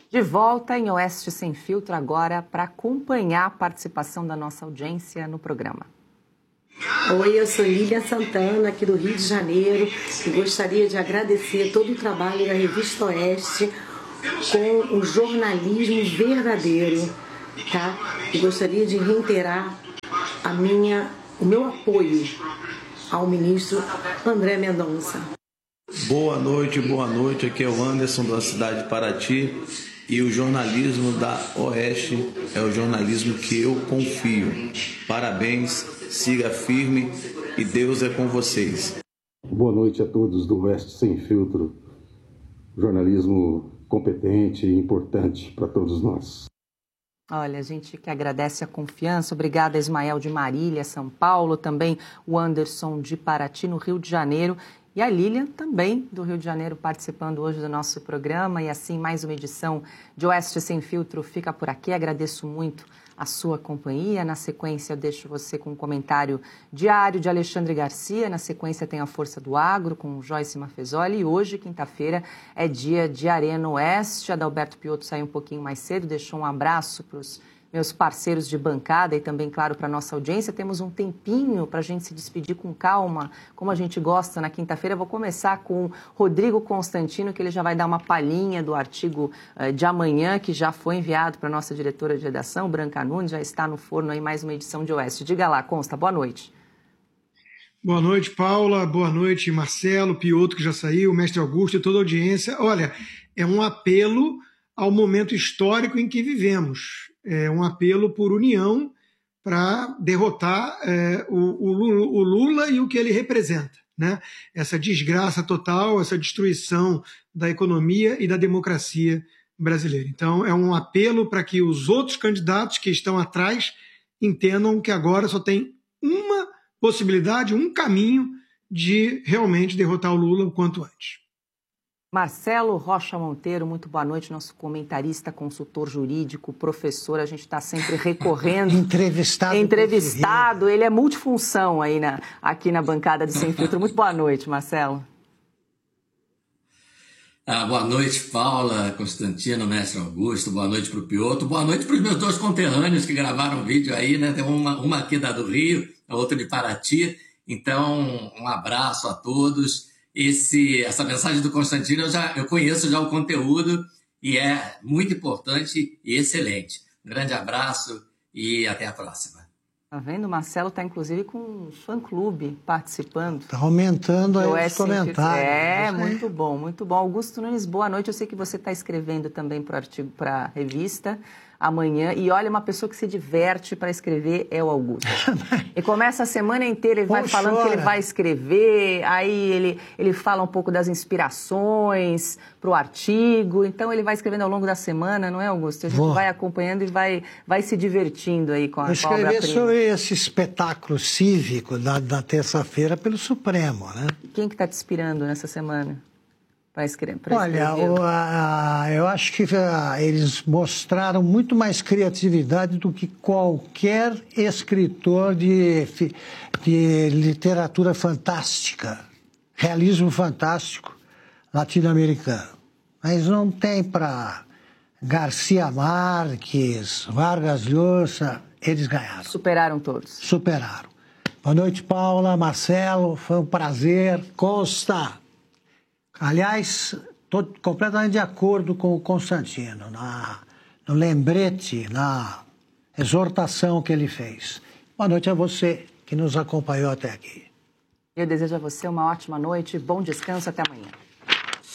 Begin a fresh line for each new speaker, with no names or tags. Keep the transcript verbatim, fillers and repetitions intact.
De volta em Oeste Sem Filtro agora para acompanhar a participação da nossa audiência no programa.
Oi, eu sou Lília Santana, aqui do Rio de Janeiro, e gostaria de agradecer todo o trabalho da Revista Oeste com o jornalismo verdadeiro, tá? E gostaria de reiterar a minha, o meu apoio ao ministro André Mendonça.
Boa noite, boa noite. Aqui é o Anderson da cidade de Paraty. E o jornalismo da Oeste é o jornalismo que eu confio. Parabéns, siga firme e Deus é com vocês.
Boa noite a todos do Oeste Sem Filtro. Jornalismo competente e importante para todos nós.
Olha, a gente que agradece a confiança. Obrigada, Ismael de Marília, São Paulo. Também o Anderson de Paraty, no Rio de Janeiro. E a Lilian, também do Rio de Janeiro, participando hoje do nosso programa. E assim, mais uma edição de Oeste Sem Filtro fica por aqui. Agradeço muito a sua companhia. Na sequência, eu deixo você com um comentário diário de Alexandre Garcia. Na sequência, tem a Força do Agro, com Joyce Mafezoli. E hoje, quinta-feira, é dia de Arena Oeste. Adalberto Piotto saiu um pouquinho mais cedo, deixou um abraço para os meus parceiros de bancada e também, claro, para a nossa audiência. Temos um tempinho para a gente se despedir com calma, como a gente gosta na quinta-feira. Vou começar com o Rodrigo Constantino, que ele já vai dar uma palhinha do artigo uh, de amanhã, que já foi enviado para a nossa diretora de redação, Branca Nunes, já está no forno aí mais uma edição de Oeste. Diga lá, Consta, boa noite.
Boa noite, Paula. Boa noite, Marcelo, Piotto, que já saiu, Mestre Augusto e toda a audiência. Olha, é um apelo ao momento histórico em que vivemos. É um apelo por união para derrotar é, o, o, o Lula e o que ele representa, né? Essa desgraça total, essa destruição da economia e da democracia brasileira. Então, é um apelo para que os outros candidatos que estão atrás entendam que agora só tem uma possibilidade, um caminho de realmente derrotar o Lula o quanto antes.
Marcelo Rocha Monteiro, muito boa noite, nosso comentarista, consultor jurídico, professor, a gente está sempre recorrendo.
Entrevistado.
Entrevistado, ele é multifunção aí na, aqui na bancada de Sem Filtro. Muito boa noite, Marcelo.
Ah, boa noite, Paula, Constantino, Mestre Augusto, boa noite para o Piotto, boa noite para os meus dois conterrâneos que gravaram vídeo aí, né? Tem uma, uma aqui da do Rio, a outra de Paraty. Então, um abraço a todos. Esse, essa mensagem do Constantino, eu, já, eu conheço já o conteúdo e é muito importante e excelente. Um grande abraço e até a próxima.
Tá vendo? O Marcelo está, inclusive, com um fã-clube participando.
Está aumentando aí os comentários.
É, muito bom, muito bom. Augusto Nunes, boa noite. Eu sei que você está escrevendo também para o artigo, para a revista amanhã. E olha, uma pessoa que se diverte para escrever é o Augusto. E começa a semana inteira, ele vai Pô, falando chora. que ele vai escrever, aí ele, ele fala um pouco das inspirações para o artigo. Então, ele vai escrevendo ao longo da semana, não é, Augusto? A gente Vou. vai acompanhando e vai, vai se divertindo aí com a, com a obra-prima.
Escrever sobre esse espetáculo cívico da, da terça-feira pelo Supremo, né?
Quem que está te inspirando nessa semana? Para escrever, para
Olha, o, a, eu acho que a, eles mostraram muito mais criatividade do que qualquer escritor de, de literatura fantástica, realismo fantástico latino-americano. Mas não tem para Garcia Marques, Vargas Llosa, eles ganharam.
Superaram todos.
Superaram. Boa noite, Paula, Marcelo, foi um prazer. Costa. Aliás, estou completamente de acordo com o Constantino, na, no lembrete, na exortação que ele fez. Boa noite a você que nos acompanhou até aqui.
Eu desejo a você uma ótima noite, bom descanso, até amanhã.